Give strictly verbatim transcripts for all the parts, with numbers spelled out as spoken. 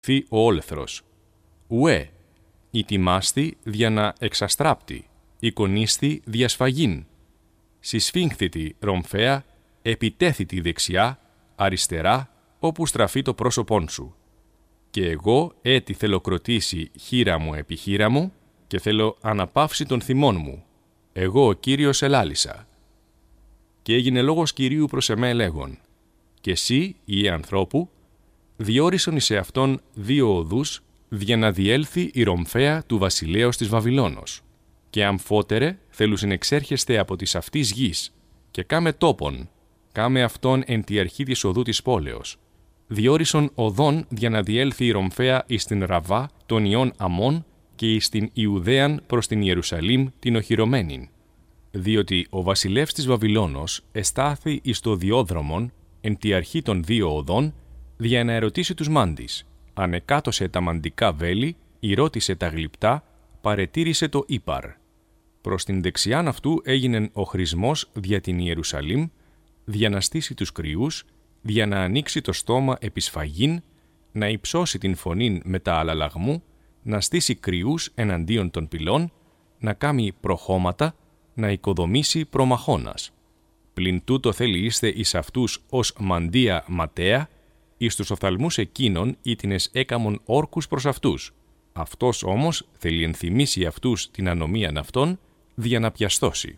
θη ο όλεθρος. Ουέ, ητιμάστη δια να εξαστράπτη, εικονίστη διασφαγήν. Συσφίγχθητη ρομφαία, επιτέθητη δεξιά, αριστερά, όπου στραφεί το πρόσωπόν σου. Και εγώ έτι θέλω κροτήσει χείρα μου επί χείρα μου και θέλω αναπαύσει των θυμών μου. Εγώ ο Κύριος ελάλησα. Και έγινε λόγος Κυρίου προς εμέ λέγον. Και εσύ, Υιέ ανθρώπου, διόρισον εις εαυτόν δύο οδούς, για να διέλθει η ρομφαία του βασιλέως της Βαβυλώνος. Και αμφότερε θέλουσιν εξέρχεστε από της αυτής γης, και κάμε τόπον, κάμε αυτόν εν τη αρχή της οδού της πόλεως. Διόρισον οδόν για να διέλθει η ρομφαία εις την Ραβά των ιών Αμών και εις την Ιουδαίαν προς την Ιερουσαλήμ την οχυρωμένην. Διότι ο βασιλεύς της Βαβυλώνος εστάθη εις το διόδρομον εν τη αρχή των δύο οδών, για να ερωτήσει τους μάντις. Ανεκάτωσε τα μαντικά βέλη, ηρώτησε τα γλυπτά, παρετήρησε το ύπαρ. Προς την δεξιάν αυτού έγινεν ο χρησμός δια την Ιερουσαλήμ, δια να στήσει τους κρυούς, δια να ανοίξει το στόμα επί σφαγήν, να υψώσει την φωνήν μετά αλλαλαγμού, να στήσει κρυούς εναντίον των πυλών, να κάμει προχώματα, να οικοδομήσει προμαχώνας. Πλην τούτο θέλει είστε εις αυτούς ως μαντία ματέα, εις τους οφθαλμούς εκείνων ήτινες έκαμον όρκους προς αυτούς. Αυτός όμως θέλει ενθυμίσει αυτούς την ανομίαν αυτών, δια να πιαστώσει.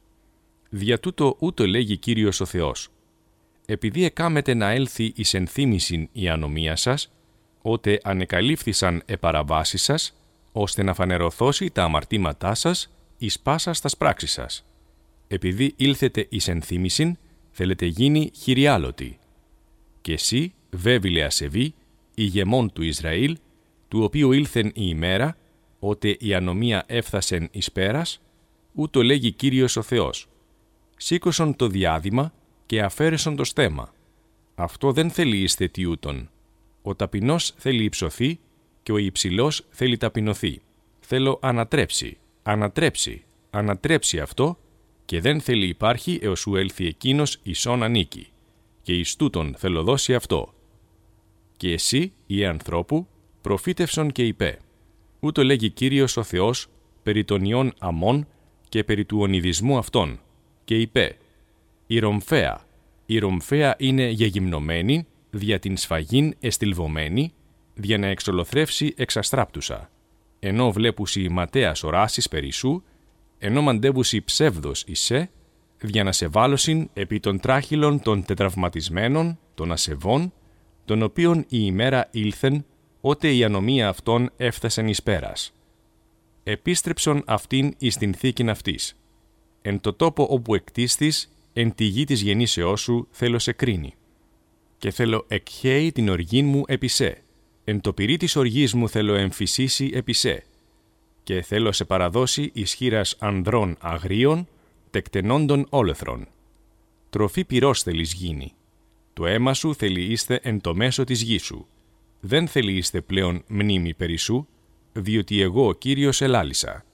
Δια τούτο ούτω λέγει Κύριος ο Θεός. Επειδή εκάμετε να έλθει εις ενθύμησιν η ανομία σας, ότε ανεκαλύφθησαν επαραβάσεις σας, ώστε να φανερωθώσει τα αμαρτήματά σας εις πάσας τας πράξεις σας. Επειδή ήλθετε εις ενθύμησιν, θέλετε γίνει χειριάλωτοι. Και εσύ, βέβηλε ασεβή, ηγεμόν του Ισραήλ, του οποίου ήλθεν η ημέρα, ότε η ανομία έφθασεν εις πέρας, ούτω λέγει Κύριος ο Θεός. Σήκωσον το διάδημα και αφαίρεσον το στέμα. Αυτό δεν θέλει είστε τιούτον. Ο ταπεινός θέλει υψωθεί και ο υψηλός θέλει ταπεινωθεί. Θέλω ανατρέψει, ανατρέψει, ανατρέψει αυτό και δεν θέλει υπάρχει έως σου έλθει εκείνος ίσον ανήκει. Και εις τούτον θέλω δώσει αυτό. Και εσύ, Υιέ ανθρώπου, προφήτευσον και είπε. Ούτω λέγει Κύριος ο Θεός περί των ιών Αμών και περί του ονειδισμού αυτών. Και είπε, η ρομφαία, η ρομφαία είναι γεγυμνομένη, δια την σφαγήν εστιλβωμένη, δια να εξολοθρεύσει εξαστράπτουσα. Ενώ βλέπουσι ματέας οράσεις περί σου, ενώ μαντεύουσι ψεύδος εισέ, δια να σε βάλωσιν επί των τράχυλων των τετραυματισμένων, των ασεβών, των οποίων η ημέρα ήλθεν, ότε η ανομία αυτών έφτασεν εις πέρας. Επίστρεψον αυτήν εις την θήκην αυτής. Εν το τόπο όπου εκτίστης, εν τη γη της γεννήσεώς σου θέλω σε κρίνει. Και θέλω εκχέει την οργήν μου επί σε. Εν το πυρί της οργής μου θέλω εμφυσίσει επί σε. Και θέλω σε παραδώσει ισχύρας ανδρών αγρίων, τεκτενόντων όλεθρον. Τροφή πυρός θέλεις γίνει. Το αίμα σου θέλει είστε εν το μέσο της γης σου. Δεν θέλει είστε πλέον μνήμη περί σου, διότι εγώ ο Κύριος ελάλησα.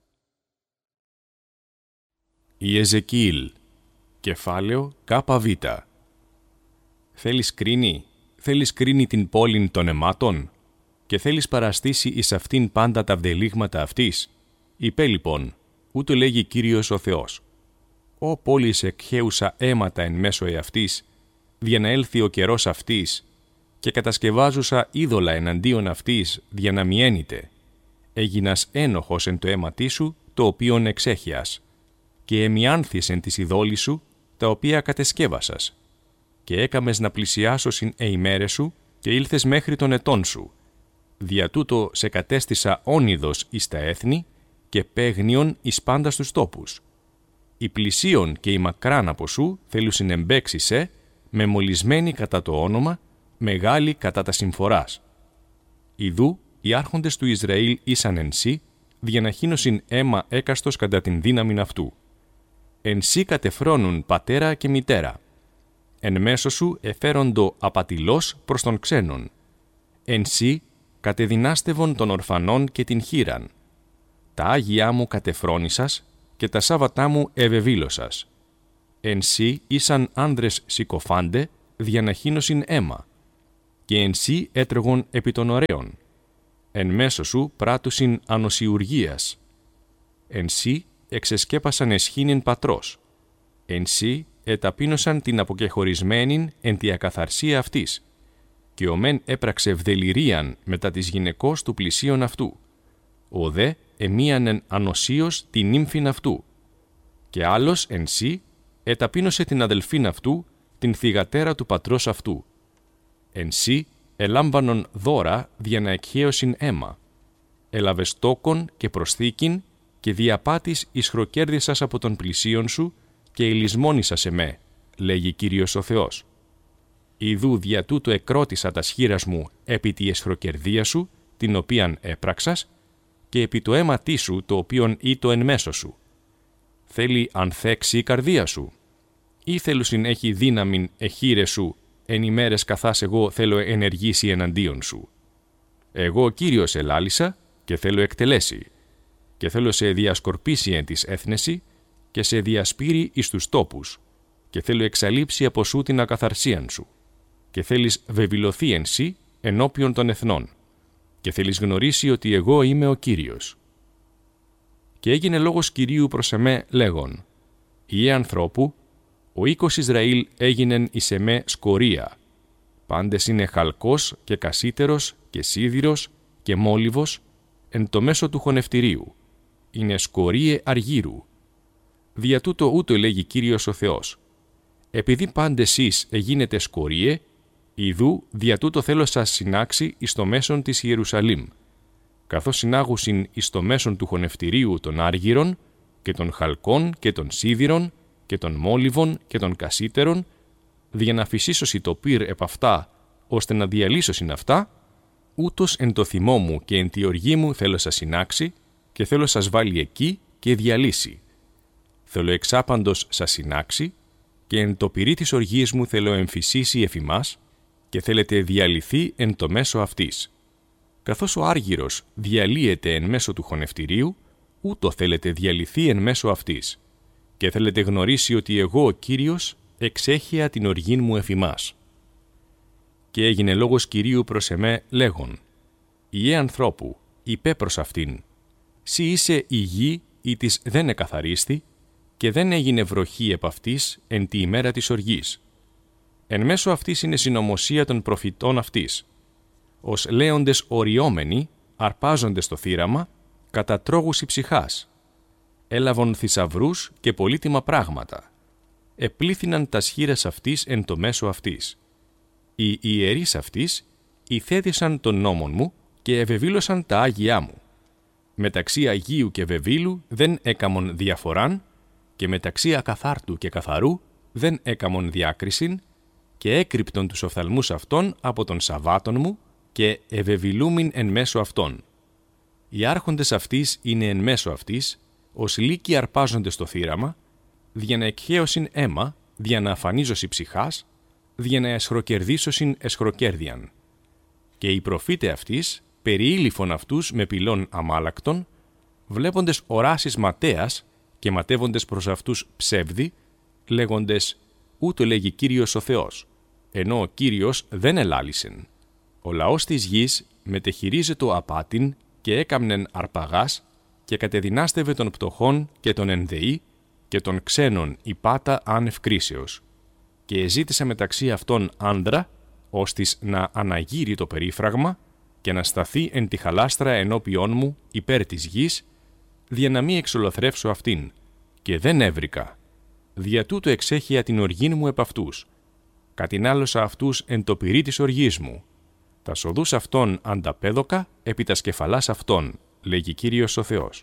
Ιεζεκίηλ, κεφάλαιο ΚΒ. Θέλεις κρίνει, θέλεις κρίνει την πόλην των αιμάτων και θέλεις παραστήσει εις αυτήν πάντα τα βδελίγματα αυτής. Είπε λοιπόν, ούτω λέγει Κύριος ο Θεός. Ω πόλης εκχέουσα αίματα εν μέσω εαυτής, δια να έλθει ο καιρός αυτής, και κατασκευάζουσα είδωλα εναντίον αυτής, δια να μιένεται. Έγινας ένοχος εν το αίματί σου, το οποίον εξέχειας, και εμιάνθης εν της ειδόλης σου, τα οποία κατεσκεύασας. Και έκαμες να πλησιάσωσιν εημέρες σου, και ήλθες μέχρι των ετών σου. Δια τούτο σε κατέστησα όνειδος εις τα έθνη, και παίγνιον εις πάντα στους τόπους. Οι πλησίον και οι μακράν από σου θέλουσιν εμπέξει σε, με μολυσμένοι κατά το όνομα, μεγάλοι κατά τα συμφοράς. Ιδού, οι άρχοντες του Ισραήλ ήσαν εν σύ, δια να χύνωσιν αίμα έκαστος κατά την δύναμην αυτού. Εν σύ κατεφρόνουν πατέρα και μητέρα. Εν μέσω σου εφέροντο απατηλός προς τον ξένον. Εν σύ κατεδυνάστευον των ορφανών και την χείραν. Τα Άγιά μου κατεφρόνησας και τα Σάββατά μου ευεβήλωσας. Εν σύ ήσαν άνδρες συκοφάντε, δια να χύνωσιν αίμα. και εν σύ έτρεγον επί των ωραίων. Εν μέσω σου πράτουσιν ανοσιουργίας. Εν σύ εξεσκέπασαν εσχήνην πατρός. Εν σύ εταπείνωσαν την αποκεχωρισμένην εν τη ακαθαρσία αυτής. Και ο μεν έπραξε ευδεληρίαν μετά της γυναικός του πλησίον αυτού. Ο δε εμίανεν ανοσίως την νύμφην αυτού. Και άλλος εν σύ εταπείνωσε την αδελφήν αυτού, την θυγατέρα του πατρός αυτού. Εν σύ ελάμβανον δώρα δια να εκχέωσιν αίμα. Έλαβες τόκον και προσθήκην και διαπάτης ισχροκέρδισας από τον πλησίον σου και ηλισμόνισας εμέ, λέγει Κύριος ο Θεός. Ιδού δια τούτο εκρότησα τα σχήρας μου επί τη εσχροκερδία σου, την οποίαν έπραξας, και επί το αίματί σου, το οποίον ήτο εν μέσω σου. Θέλει ανθέξει η καρδία σου, ή θέλουσιν έχει δύναμην εχείρε σου, εν ημέρες καθάς εγώ θέλω ενεργήσει εναντίον σου. Εγώ Κύριος ελάλησα και θέλω εκτελέσει, και θέλω σε διασκορπίσει εν της έθνεση και σε διασπείρει εις τους τόπους, και θέλω εξαλείψει από σου την ακαθαρσίαν σου, και θέλεις βεβηλωθεί εν σύ ενώπιον των εθνών, και θέλεις γνωρίσει ότι εγώ είμαι ο Κύριος. Και έγινε λόγος Κυρίου προς εμέ λέγον, «Ιε ανθρώπου, ο οίκος Ισραήλ έγινεν εις εμέ σκορία. Πάντες είναι χαλκός και κασίτερος και σίδηρος και μόλιβος εν το μέσο του χωνευτηρίου. Είναι σκορίε αργύρου. Δια τούτο ούτω λέγει Κύριος ο Θεός. Επειδή πάντες εις εγίνετε σκορίε, ιδού δια τούτο θέλω σας συνάξει εις το μέσον της Ιερουσαλήμ. Καθώς συνάγουσιν εις το μέσον του χωνευτηρίου των άργυρων και των χαλκών και των σίδηρων και των μόλιβων και των κασίτερων, δια να φυσίσωσι το πυρ επ' αυτά, ώστε να διαλύσωσιν αυτά, ούτως εν το θυμό μου και εν τη οργή μου θέλω σας συνάξει και θέλω σας βάλει εκεί και διαλύσει. Θέλω εξάπαντος σας συνάξει και εν το πυρί της οργής μου θέλω εμφυσίσει εφ' ημάς και θέλετε διαλυθεί εν το μέσο αυτής. Καθώς ο άργυρος διαλύεται εν μέσω του χωνευτηρίου, ούτω θέλετε διαλυθεί εν μέσω αυτής. Και θέλετε γνωρίσει ότι εγώ ο Κύριος εξέχεια την οργήν μου εφ' ημάς. Και έγινε λόγος Κυρίου προς εμέ λέγον, «Ιε ανθρώπου, υπέ προς αυτήν, σύ είσαι η γη ή της δεν εκαθαρίστη και δεν έγινε βροχή επ' αυτής εν τη ημέρα της οργής. Εν μέσω αυτής είναι συνωμοσία των προφητών αυτής. Ως λέοντες οριόμενοι, αρπάζοντες το θύραμα, κατατρώγουσι ψυχάς. Έλαβον θησαυρούς και πολύτιμα πράγματα. Επλήθυναν τα σχήρας αυτής εν το μέσο αυτής. Οι ιερείς αυτής ηθέδησαν τον νόμον μου και ευεβήλωσαν τα άγγιά μου. Μεταξύ Αγίου και Βεβήλου δεν έκαμον διαφοράν και μεταξύ ακαθάρτου και καθαρού δεν έκαμον διάκρισιν και έκρυπτον τους οφθαλμούς αυτών από τον Σαββάτων μου και ευεβηλούμην εν μέσω αυτών. Οι άρχοντες αυτής είναι εν μέσω αυτής, ως λύκοι αρπάζονται στο θύραμα, δια να εκχέωσιν αίμα, δια να αφανίζωσι ψυχάς, δια να εσχροκερδίσωσιν εσχροκέρδιαν. Και οι προφήτε αυτής περιήλυφον αυτούς με πυλών αμάλακτων, βλέποντες οράσεις ματέας και ματεύοντες προς αυτούς ψεύδι, λέγοντες «Ούτω λέγει Κύριος ο Θεός», ενώ ο Κύριος δεν ελάλησεν. Ο λαός της γης μετεχειρίζετο απάτην και έκαμνεν αρπαγάς και κατεδυνάστευε των πτωχών και των ενδεή και των ξένων υπάτα άνευ κρίσεως. Και εζήτησε μεταξύ αυτών άνδρα, ώστις να αναγείρει το περίφραγμα και να σταθεί εν τη χαλάστρα ενώπιόν μου υπέρ της γης, δια να μη εξολοθρεύσω αυτήν, και δεν έβρικα. Δια τούτο εξέχεια την οργήν μου επ' αυτούς. Κατηνάλωσα αυτούς εν το πυρί της οργής μου. Τα σοδούς αυτών ανταπέδοκα επί τα σκεφαλάς αυτών, λέγει Κύριος ο Θεός.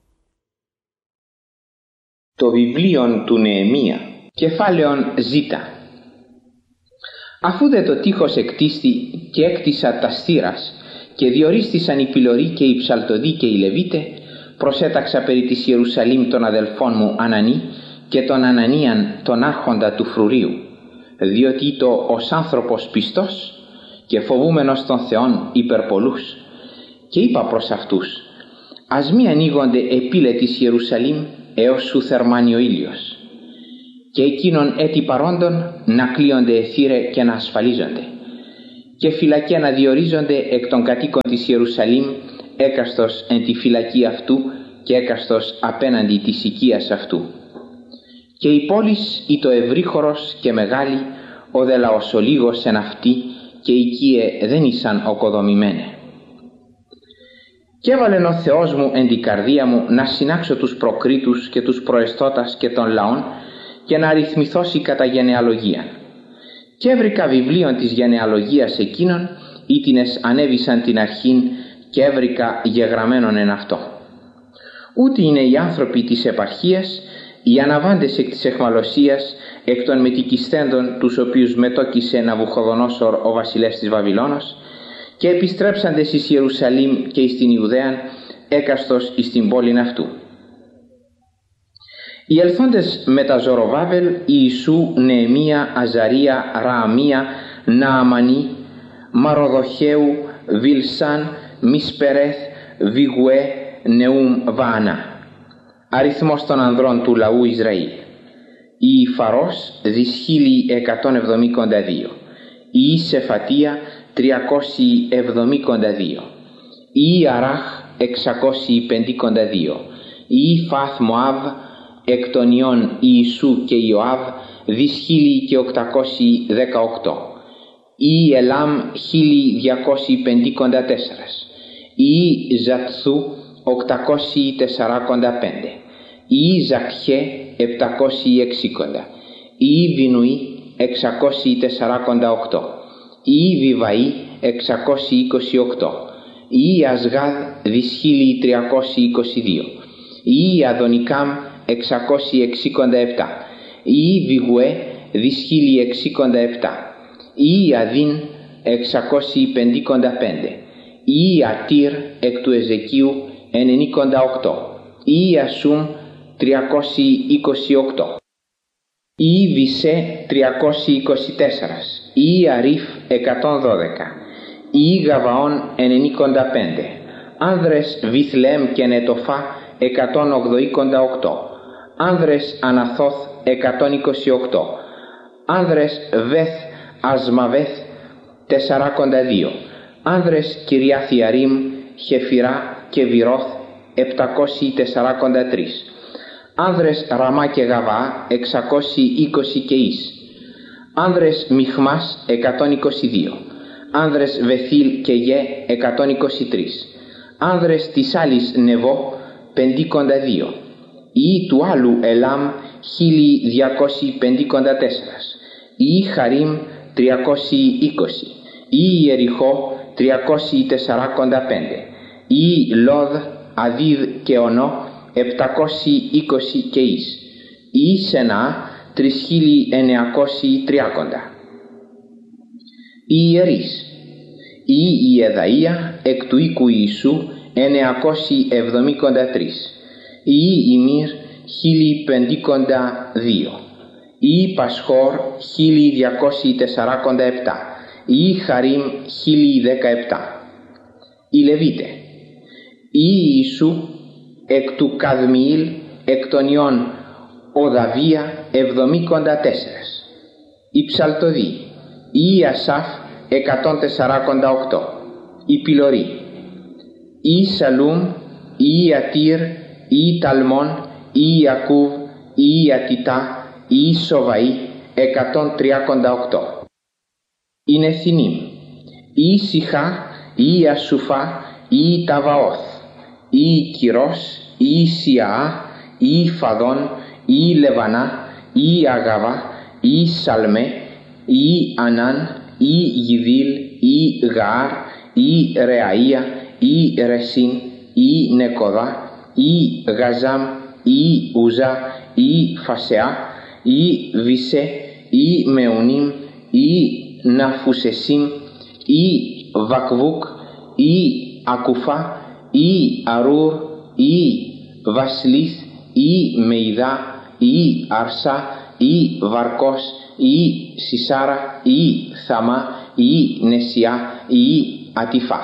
Το βιβλίον του Νεεμία, κεφάλαιον Ζ. Αφού δε το τείχος εκτίστη και έκτισα τα στήρας και διορίστησαν οι πυλωροί και οι ψαλτοδοί και οι Λεβίτε, προσέταξα περί της Ιερουσαλήμ των αδελφών μου Ανανή και τον Ανανίαν τον άρχοντα του φρουρίου, διότι ήτο ως άνθρωπος πιστός και φοβούμενος των Θεών υπερπολούς. Και είπα προς αυτούς, ας μη ανοίγονται επίλε της Ιερουσαλήμ έως σου θερμάνει ο ήλιος, και εκείνον έτη παρόντων να κλείονται εθύρε και να ασφαλίζονται. και φυλακέ να διορίζονται εκ των κατοίκων της Ιερουσαλήμ, έκαστος εν τη φυλακή αυτού και έκαστος απέναντι της οικίας αυτού. Και η πόλης ή το ευρύχωρος και μεγάλη, ο δε λαός ο λίγος εν αυτή, και οικίε δεν ήσαν οκοδομημένε. Και έβαλεν ο Θεός μου εν την καρδία μου να συνάξω τους προκρίτους και τους προεστώτας και των λαών και να αριθμηθώσει κατά γενεαλογίαν. Και έβρικα βιβλίων της γενεαλογίας εκείνων, ήτινες ανέβησαν την αρχήν, και έβρικα γεγραμμένον εν αυτό. Ούτε είναι οι άνθρωποι της επαρχίας, οι αναβάντες εκ της εχμαλωσίας, εκ των μετικιστέντων, τους οποίους μετόκισε Ναβουχοδονόσορ ο βασιλεύς της Βαβυλώνος, και επιστρέψαντες εις Ιερουσαλήμ και εις την Ιουδαίαν, έκαστος εις την πόλην αυτού. Οι ελθόντες μετά Ζωροβάβελ, Ιησού, Νεεμία, Αζαρία, Ρααμία, Νααμανί, Μαροδοχαίου, Βιλσάν, Μισπερέθ, Βιγουέ, Νεούμ, Βαανά. Αριθμός των ανδρών του λαού Ισραήλ. Η Φαρός δυσχίλιοι εκατόν εβδομήκοντα δύο. Η Σεφατία τριακόσιοι εβδομήκοντα δύο. Η Αράχ εξακόσιοι πεντήκοντα δύο. Η Φαθ Μωάβ εκ των ιών Ιησού και Ιωάβ δυσχίλιοι και οκτακόσιοι δεκαοκτώ. Η Ελάμ χίλιοι διακόσιοι πεντήκοντα τέσσερα. Η Ζατθού οκτακόσιοι τεσσαράκοντα πέντε. Η Ζακχέ επτακόσιοι εξήκοντα. Η Βινουή εξακόσιοι τεσσαράκοντα οκτώ. Η Βιβαή εξακόσιοι είκοσι οκτώ. Η Ασγάδ δυσχίλιοι τριακόσιοι είκοσι δύο. Η Αδονικάμ εξακόσιοι εξήκοντα επτά. Η Βιγουέ δυσχίλιοι εξήκοντα επτά. Η Αδίν εξακόσιοι πεντήκοντα πέντε. Η Ατήρ εκ του Εζεκίου ενενήκοντα οκτώ. Η Ασούμ τριακόσιοι είκοσι οκτώ. Η Βισέ τριακόσιοι είκοσι τέσσερα. Η Αρίφ εκατόν δώδεκα. Η Γαβαών ενενήκοντα πέντε. Άνδρες Βιθλεέμ και Νετοφά εκατόν ογδοήκοντα οκτώ. Άνδρες Αναθώθ εκατόν είκοσι οκτώ. Άνδρες Βεθ Ασμαβέθ τεσσαράκοντα δύο. Άνδρες Κυριάθιαρίμ, Χεφυρά και Βιρώθ επτακόσιοι τεσσαράκοντα τρία. Άνδρες Ραμά και Γαβά εξακόσιοι είκοσι και εις. Άνδρες Μιχμάς εκατόν είκοσι δύο. Άνδρες Βεθήλ και Γε εκατόν είκοσι τρία. Άνδρες της άλλης Νεβό πεντήκοντα δύο. Ή του άλλου Ελάμ χίλιοι διακόσιοι πεντήκοντα τέσσερα. Ή Χαρίμ τριακόσιοι είκοσι. Ή Ιεριχώ τριακόσιοι τεσσαράκοντα πέντε. Ή Λόδ, Αδίδ και Ονό επτακόσιοι είκοσι και εις. Ή Σενά τρεις χίλιοι εννιακόσιοι τριακόντα. Οι ιερείς. Η Ιεδαΐα εκ του οίκου Ιησού εννιακόσιοι εβδομήκοντα τρία. Η Ημίρ χίλιοι πεντήκοντα δύο. Η Πασχόρ χίλιοι διακόσιοι τεσσαράκοντα επτά. Η Χαρίμ χίλιοι δεκαεπτά. Οι Λεβίτε. Η Ιησού εκ του Καδμιήλ εκ των ιών Οδαβία εβδομήκοντα τέσσερα. Η Ψαλτοδοί. Η Ασάφ εκατόν τεσσαράκοντα οκτώ. Η Πιλωρή. Η Σαλούμ, η Ατήρ, η Ταλμόν, η Ιακούβ, η Ατιτά, η Σοβαή εκατόν τριάντα οκτώ. Η Νεθινίμ. Η Σιχά, η Ασουφά, η Ταβαώθ, η Κυρός, η Σιαά, η Φαδόν, η Λεβανά, η Αγαβά, η Σαλμέ, η Ανάν, η Γιδήλ, η Γαάρ, η Ρεαΐα, η Ρεσίν, η Νεκοδά, η Γαζάμ, η Ουζά, η Φασεά, η Βισέ, η Μεουνίμ, η Ναφουσεσίμ, η Βακβούκ, η Ακουφά, η Αρούρ, η Βασλίθ, η Μεϊδά, η Αρσά, η Βαρκός, η Σισάρα, η Θαμά, η Νεσιά, η Ατιφά.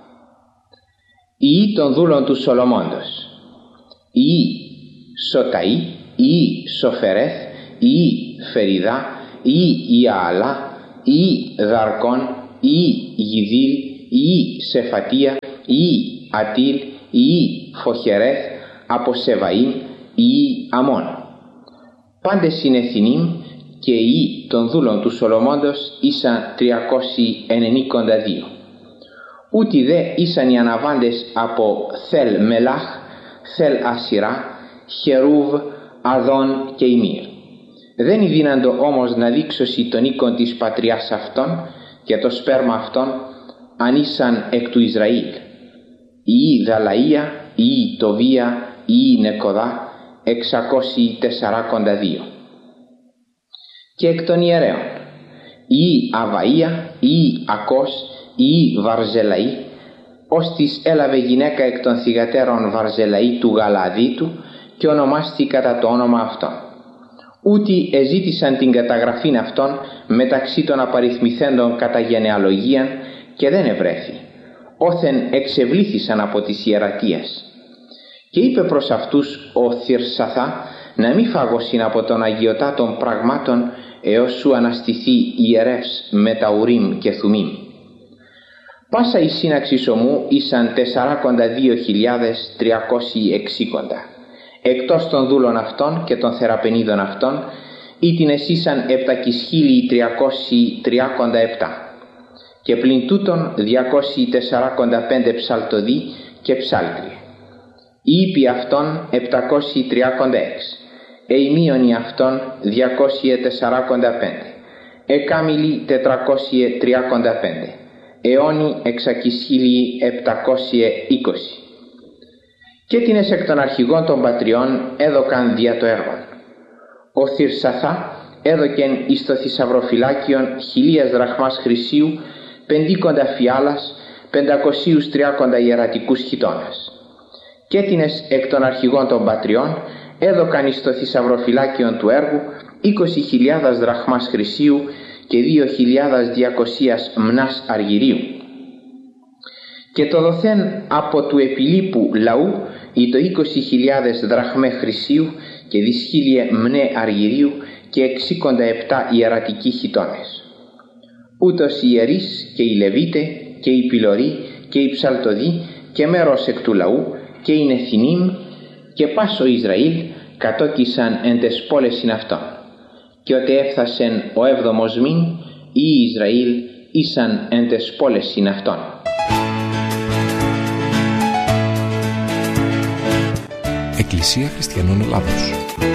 Ή των δούλων του Σολομώντος. Ή Σοταΐ, ή Σοφερέθ, ή Φεριδά, ή Ιααλά, ή Δαρκόν, ή Γιδήλ, ή Σεφατία, ή Ατήλ, ή Φοχερέθ, από Σεβαΐμ, ή Αμών. Πάντες είναι Θηνήμ και οι των δούλων του Σολομώντος ήσαν τριακόσιοι ενενήκοντα δύο. Ούτι δε ήσαν οι αναβάντες από Θέλ Μελάχ, Θέλ Ασιρά, Χερούβ, Αδών και Ημίρ. Δεν ειδύναντο όμως να δείξωση τον οίκον της πατριάς αυτών και το σπέρμα αυτών αν ήσαν εκ του Ισραήλ. Ή Δαλαΐα, ή Τοβία, ή Νεκοδά, εξακόσιοι τεσσαράκοντα δύο. Και εκ των ιερέων, ή Αβαΐα, ή Ακός, ή Βαρζελαή, ώστις έλαβε γυναίκα εκ των θυγατέρων Βαρζελαή του Γαλαδίτου και ονομάστη κατά το όνομα αυτών. Ούτι εζήτησαν την καταγραφήν αυτών μεταξύ των απαριθμηθέντων κατά γενεαλογίαν και δεν ευρέθη, όθεν εξευλήθησαν από τις ιερατείες. Και είπε προς αυτούς ο Θυρσαθά να μη φάγωσιν από των αγιωτάτων πραγμάτων έως σου αναστηθεί ιερεύς με τα Ουρίμ και Θουμίμ. Πάσα η σύναξη ομού ήσαν τεσσαράκοντα δύο χιλιάδες τριακόσιοι εξήκοντα. Εκτός των δούλων αυτών και των θεραπενίδων αυτών, ήτινες ήσαν επτακισχίλιοι τριακόσιοι τριάκοντα επτά. Και πλην τούτων διακόσιοι τεσσαράκοντα πέντε ψαλτοδοί και ψάλτριε. Οι ήπιοι αυτών επτακόσιοι τριάκοντα έξι. Εημίωνοι αυτών διακόσιοι τεσσαράκοντα πέντε. Εκάμιλοι τετρακόσιοι τριάκοντα πέντε. Αιώνοι εξακισχίλιοι επτακόσιοι είκοσι. Και τίνες εκ των αρχηγών των πατριών έδωκαν δια το έργον. Ο Θυρσαθά έδωκεν εις το θησαυροφυλάκιον χιλίας δραχμάς χρυσίου, πεντήκοντα φιάλας, πεντακοσίους τριάκοντα ιερατικούς χιτώνας. Και τίνες εκ των αρχηγών των πατριών έδωκαν εις το θησαυροφυλάκιον του έργου είκοσι χιλιάδες δραχμάς χρυσίου και δύο χιλιάδες διακοσίας μνάς αργυρίου. Και το δοθέν από του επιλίπου λαού ή το είκοσι χιλιάδες δραχμέ χρυσίου και δυσχίλιε μνέ αργυρίου και εξήκοντα επτά ιερατικοί χιτώνες. Ούτως οι ιερείς και οι Λεβίτε και οι πυλωροί και οι ψαλτοδοί και μέρος εκ του λαού και οι Νεθινίμ και πάσο Ισραήλ κατόκισαν εν τες πόλεσιν αυτών. Και ότε έφθασεν ο έβδομος μήν, οι Ισραήλ ήσαν εν τες πόλεσιν αυτών. Εκκλησία Χριστιανών Ελλάδος.